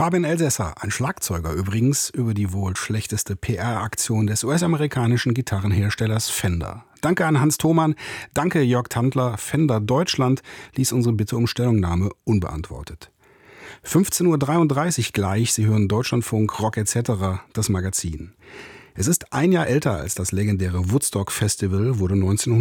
Fabian Elsässer, ein Schlagzeuger übrigens, über die wohl schlechteste PR-Aktion des US-amerikanischen Gitarrenherstellers Fender. Danke an Hans Thomann, danke Jörg Tandler. Fender Deutschland ließ unsere Bitte um Stellungnahme unbeantwortet. 15.33 Uhr gleich, Sie hören Deutschlandfunk, Rock etc., das Magazin. Es ist ein Jahr älter als das legendäre Woodstock Festival, wurde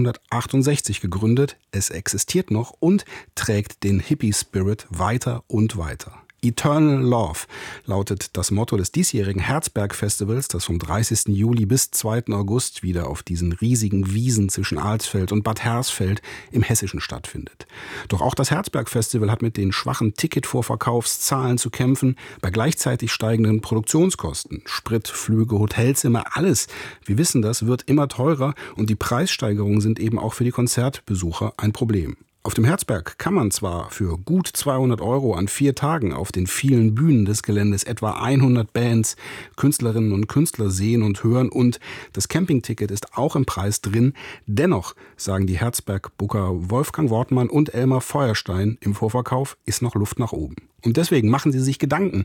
1968 gegründet, es existiert noch und trägt den Hippie-Spirit weiter und weiter. Eternal Love lautet das Motto des diesjährigen Herzberg-Festivals, das vom 30. Juli bis 2. August wieder auf diesen riesigen Wiesen zwischen Alsfeld und Bad Hersfeld im Hessischen stattfindet. Doch auch das Herzberg-Festival hat mit den schwachen Ticketvorverkaufszahlen zu kämpfen, bei gleichzeitig steigenden Produktionskosten. Sprit, Flüge, Hotelzimmer, alles, wir wissen das, wird immer teurer und die Preissteigerungen sind eben auch für die Konzertbesucher ein Problem. Auf dem Herzberg kann man zwar für gut 200 € an 4 Tagen auf den vielen Bühnen des Geländes etwa 100 Bands, Künstlerinnen und Künstler sehen und hören und das Campingticket ist auch im Preis drin. Dennoch, sagen die Herzberg-Booker Wolfgang Wortmann und Elmar Feuerstein, im Vorverkauf ist noch Luft nach oben. Und deswegen machen sie sich Gedanken,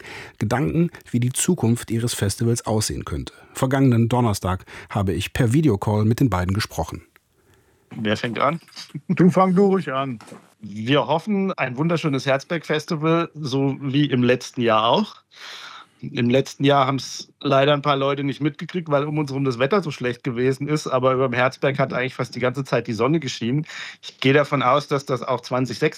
wie die Zukunft ihres Festivals aussehen könnte. Vergangenen Donnerstag habe ich per Videocall mit den beiden gesprochen. Wer fängt an? Du fang ruhig an. Wir hoffen, ein wunderschönes Herzberg-Festival, so wie im letzten Jahr auch. Im letzten Jahr haben es leider ein paar Leute nicht mitgekriegt, weil um uns herum das Wetter so schlecht gewesen ist. Aber über dem Herzberg hat eigentlich fast die ganze Zeit die Sonne geschienen. Ich gehe davon aus, dass das auch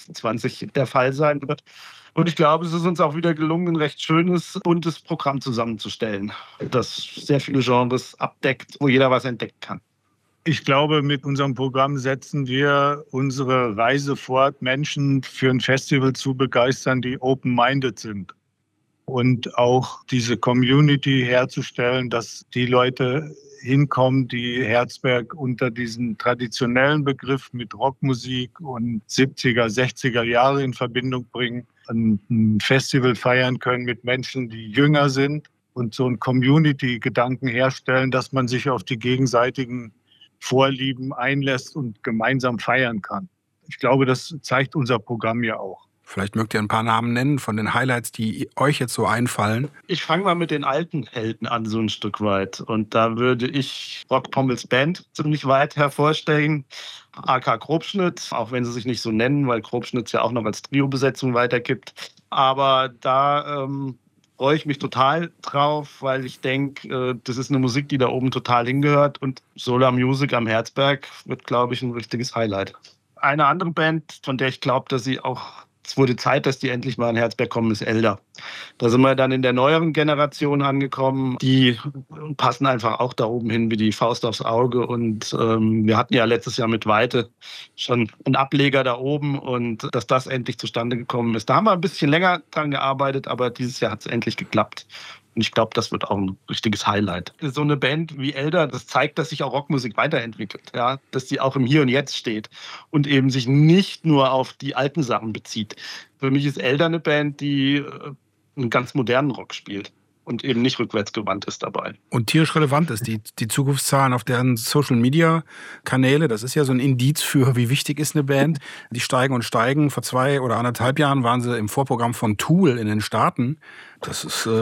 2026 der Fall sein wird. Und ich glaube, es ist uns auch wieder gelungen, ein recht schönes, buntes Programm zusammenzustellen, das sehr viele Genres abdeckt, wo jeder was entdecken kann. Ich glaube, mit unserem Programm setzen wir unsere Reise fort, Menschen für ein Festival zu begeistern, die open-minded sind. Und auch diese Community herzustellen, dass die Leute hinkommen, die Herzberg unter diesen traditionellen Begriff mit Rockmusik und 70er, 60er Jahre in Verbindung bringen, ein Festival feiern können mit Menschen, die jünger sind und so einen Community-Gedanken herstellen, dass man sich auf die gegenseitigen Vorlieben einlässt und gemeinsam feiern kann. Ich glaube, das zeigt unser Programm ja auch. Vielleicht mögt ihr ein paar Namen nennen von den Highlights, die euch jetzt so einfallen. Ich fange mal mit den alten Helden an, so ein Stück weit. Und da würde ich Rock Pommels Band ziemlich weit hervorstellen. AK Grobschnitt, auch wenn sie sich nicht so nennen, weil Grobschnitt ja auch noch als Trio-Besetzung weitergibt. Aber da freue ich mich total drauf, weil ich denke, das ist eine Musik, die da oben total hingehört. Und Solar Music am Herzberg wird, glaube ich, ein richtiges Highlight. Eine andere Band, von der ich glaube, dass sie auch, es wurde Zeit, dass die endlich mal an Herzberg kommen, ist Elder. Da sind wir dann in der neueren Generation angekommen. Die passen einfach auch da oben hin wie die Faust aufs Auge. Und wir hatten ja letztes Jahr mit Weite schon einen Ableger da oben. Und dass das endlich zustande gekommen ist. Da haben wir ein bisschen länger dran gearbeitet, aber dieses Jahr hat es endlich geklappt. Und ich glaube, das wird auch ein richtiges Highlight. So eine Band wie Elder, das zeigt, dass sich auch Rockmusik weiterentwickelt. Ja? Dass sie auch im Hier und Jetzt steht und eben sich nicht nur auf die alten Sachen bezieht. Für mich ist Elder eine Band, die einen ganz modernen Rock spielt und eben nicht rückwärtsgewandt ist dabei. Und tierisch relevant ist. Die Zugriffszahlen auf deren Social-Media-Kanäle, das ist ja so ein Indiz für, wie wichtig ist eine Band. Die steigen und steigen. Vor 2 oder 1,5 Jahren waren sie im Vorprogramm von Tool in den Staaten. Das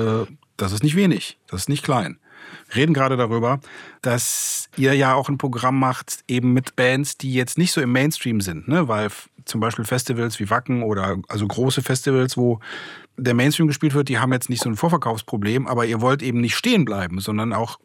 ist nicht wenig, das ist nicht klein. Wir reden gerade darüber, dass ihr ja auch ein Programm macht, eben mit Bands, die jetzt nicht so im Mainstream sind, ne? Weil zum Beispiel Festivals wie Wacken oder also große Festivals, wo der Mainstream gespielt wird, die haben jetzt nicht so ein Vorverkaufsproblem, aber ihr wollt eben nicht stehen bleiben, sondern auch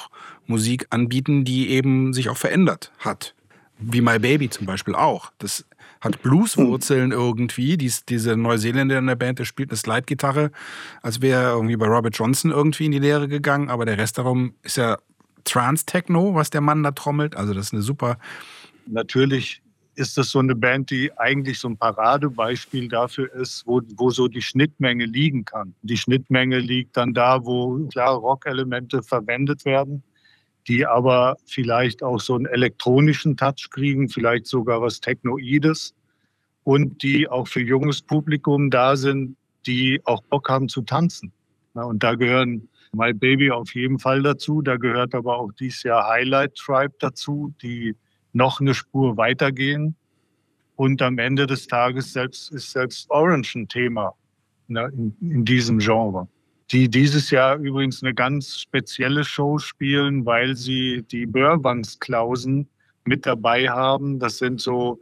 Musik anbieten, die eben sich auch verändert hat. Wie My Baby zum Beispiel auch. Das hat Blueswurzeln irgendwie. Diese Neuseeländer in der Band, der spielt eine Slide-Gitarre, als wäre er irgendwie bei Robert Johnson irgendwie in die Lehre gegangen. Aber der Rest darum ist ja Trance-Techno, was der Mann da trommelt. Also das ist eine super... Natürlich ist das so eine Band, die eigentlich so ein Paradebeispiel dafür ist, wo so die Schnittmenge liegen kann. Die Schnittmenge liegt dann da, wo klare Rock-Elemente verwendet werden, die aber vielleicht auch so einen elektronischen Touch kriegen, vielleicht sogar was Technoides und die auch für junges Publikum da sind, die auch Bock haben zu tanzen. Und da gehören My Baby auf jeden Fall dazu, da gehört aber auch dieses Jahr Highlight Tribe dazu, die noch eine Spur weitergehen. Und am Ende des Tages ist selbst Orange ein Thema. in diesem Genre. Die dieses Jahr übrigens eine ganz spezielle Show spielen, weil sie die Burbanks-Klausen mit dabei haben. Das sind so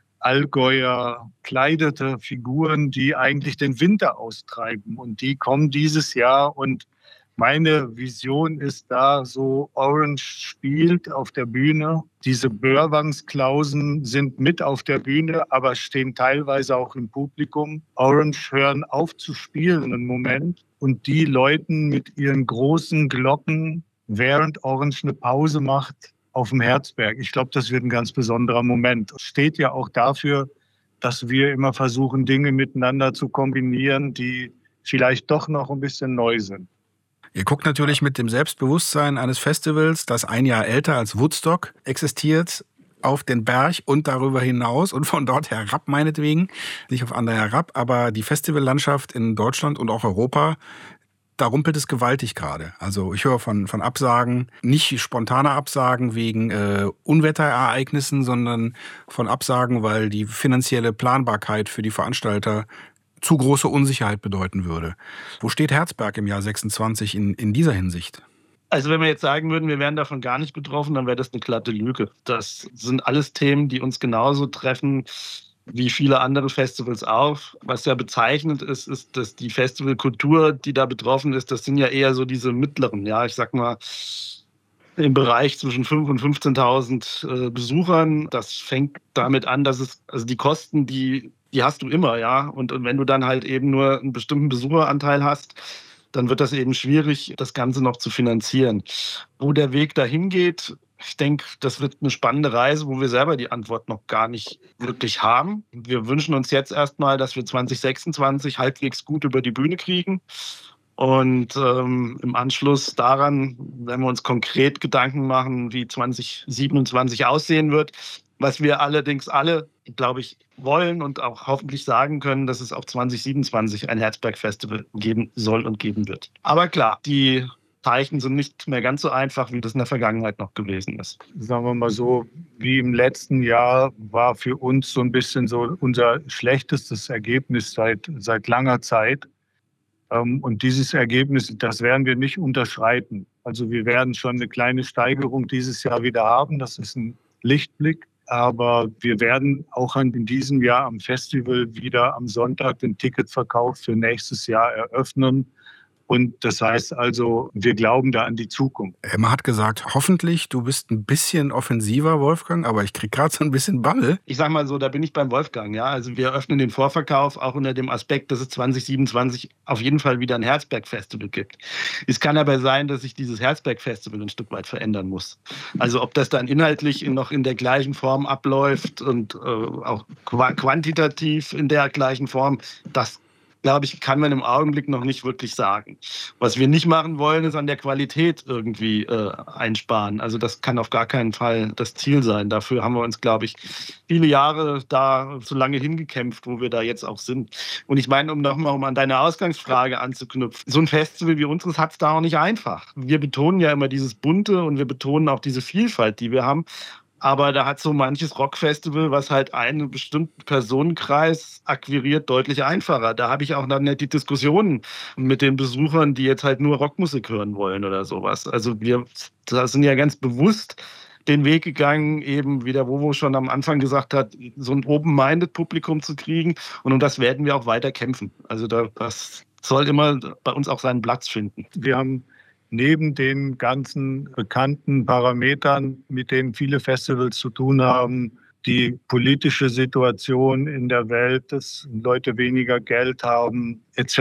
Allgäuer kleidete Figuren, die eigentlich den Winter austreiben. Und die kommen dieses Jahr. Und meine Vision ist da, so Orange spielt auf der Bühne. Diese Burbanks-Klausen sind mit auf der Bühne, aber stehen teilweise auch im Publikum. Orange hören auf zu spielen einen Moment und die läuten mit ihren großen Glocken, während Orange eine Pause macht, auf dem Herzberg. Ich glaube, das wird ein ganz besonderer Moment. Steht ja auch dafür, dass wir immer versuchen, Dinge miteinander zu kombinieren, die vielleicht doch noch ein bisschen neu sind. Ihr guckt natürlich mit dem Selbstbewusstsein eines Festivals, das ein Jahr älter als Woodstock existiert, auf den Berg und darüber hinaus und von dort herab meinetwegen, nicht auf andere herab, aber die Festivallandschaft in Deutschland und auch Europa, da rumpelt es gewaltig gerade. Also ich höre von Absagen, nicht spontane Absagen wegen Unwetterereignissen, sondern von Absagen, weil die finanzielle Planbarkeit für die Veranstalter zu große Unsicherheit bedeuten würde. Wo steht Herzberg im Jahr 26 in dieser Hinsicht? Also wenn wir jetzt sagen würden, wir wären davon gar nicht betroffen, dann wäre das eine glatte Lüge. Das sind alles Themen, die uns genauso treffen wie viele andere Festivals auch. Was ja bezeichnend ist, ist, dass die Festivalkultur, die da betroffen ist, das sind ja eher so diese mittleren, ja, ich sag mal, im Bereich zwischen 5.000 und 15.000 Besuchern. Das fängt damit an, dass also die Kosten, die hast du immer, ja. Und wenn du dann halt eben nur einen bestimmten Besucheranteil hast, dann wird das eben schwierig, das Ganze noch zu finanzieren. Wo der Weg dahin geht, ich denke, das wird eine spannende Reise, wo wir selber die Antwort noch gar nicht wirklich haben. Wir wünschen uns jetzt erstmal, dass wir 2026 halbwegs gut über die Bühne kriegen. Und im Anschluss daran werden wir uns konkret Gedanken machen, wie 2027 aussehen wird. Was wir allerdings alle, glaube ich, wollen und auch hoffentlich sagen können, dass es auch 2027 ein Herzberg-Festival geben soll und geben wird. Aber klar, die Zeichen sind nicht mehr ganz so einfach, wie das in der Vergangenheit noch gewesen ist. Sagen wir mal so, wie im letzten Jahr war für uns so ein bisschen so unser schlechtestes Ergebnis seit langer Zeit. Und dieses Ergebnis, das werden wir nicht unterschreiten. Also wir werden schon eine kleine Steigerung dieses Jahr wieder haben. Das ist ein Lichtblick. Aber wir werden auch in diesem Jahr am Festival wieder am Sonntag den Ticketverkauf für nächstes Jahr eröffnen. Und das heißt also, wir glauben da an die Zukunft. Man hat gesagt, hoffentlich, du bist ein bisschen offensiver, Wolfgang, aber ich kriege gerade so ein bisschen Bammel. Ich sage mal so, da bin ich beim Wolfgang. Ja? Also wir öffnen den Vorverkauf auch unter dem Aspekt, dass es 2027 auf jeden Fall wieder ein Herzberg-Festival gibt. Es kann aber sein, dass sich dieses Herzberg-Festival ein Stück weit verändern muss. Also ob das dann inhaltlich noch in der gleichen Form abläuft und auch quantitativ in der gleichen Form, das glaube ich, kann man im Augenblick noch nicht wirklich sagen. Was wir nicht machen wollen, ist an der Qualität irgendwie einsparen. Also das kann auf gar keinen Fall das Ziel sein. Dafür haben wir uns, glaube ich, viele Jahre da so lange hingekämpft, wo wir da jetzt auch sind. Und ich meine, um an deine Ausgangsfrage anzuknüpfen, so ein Festival wie unseres hat es da auch nicht einfach. Wir betonen ja immer dieses Bunte und wir betonen auch diese Vielfalt, die wir haben. Aber da hat so manches Rockfestival, was halt einen bestimmten Personenkreis akquiriert, deutlich einfacher. Da habe ich auch dann nicht die Diskussionen mit den Besuchern, die jetzt halt nur Rockmusik hören wollen oder sowas. Also wir sind ja ganz bewusst den Weg gegangen, eben wie der Wowo schon am Anfang gesagt hat, so ein Open-Minded-Publikum zu kriegen. Und um das werden wir auch weiter kämpfen. Also das soll immer bei uns auch seinen Platz finden. Wir haben neben den ganzen bekannten Parametern, mit denen viele Festivals zu tun haben, die politische Situation in der Welt, dass Leute weniger Geld haben,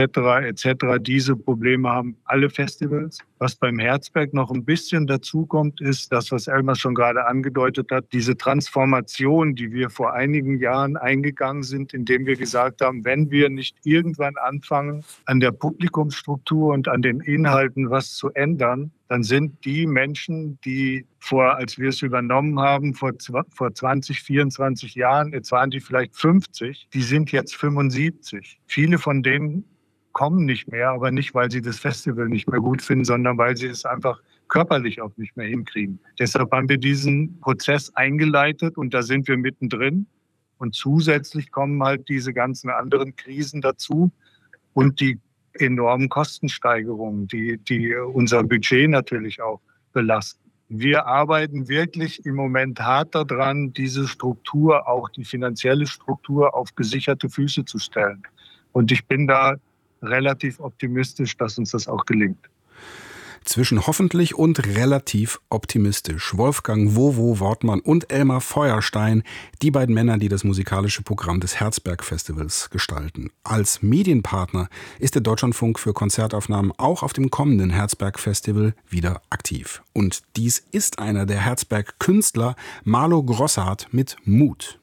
etc. Diese Probleme haben alle Festivals. Was beim Herzberg noch ein bisschen dazukommt, ist das, was Elmar schon gerade angedeutet hat, diese Transformation, die wir vor einigen Jahren eingegangen sind, indem wir gesagt haben, wenn wir nicht irgendwann anfangen, an der Publikumsstruktur und an den Inhalten was zu ändern, dann sind die Menschen, die als wir es übernommen haben, vor 20, 24 Jahren, jetzt waren die vielleicht 50, die sind jetzt 75. Viele von denen kommen nicht mehr, aber nicht, weil sie das Festival nicht mehr gut finden, sondern weil sie es einfach körperlich auch nicht mehr hinkriegen. Deshalb haben wir diesen Prozess eingeleitet und da sind wir mittendrin. Und zusätzlich kommen halt diese ganzen anderen Krisen dazu. und die enormen Kostensteigerungen, die unser Budget natürlich auch belasten. Wir arbeiten wirklich im Moment hart daran, diese Struktur, auch die finanzielle Struktur, auf gesicherte Füße zu stellen. Und ich bin da relativ optimistisch, dass uns das auch gelingt. Zwischen hoffentlich und relativ optimistisch. Wolfgang Wowo Wortmann und Elmar Feuerstein, die beiden Männer, die das musikalische Programm des Herzberg-Festivals gestalten. Als Medienpartner ist der Deutschlandfunk für Konzertaufnahmen auch auf dem kommenden Herzberg-Festival wieder aktiv. Und dies ist einer der Herzberg-Künstler, Marlo Grossart mit Mut.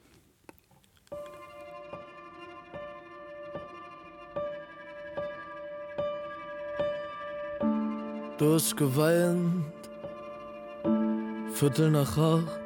Du hast geweint, 7:45,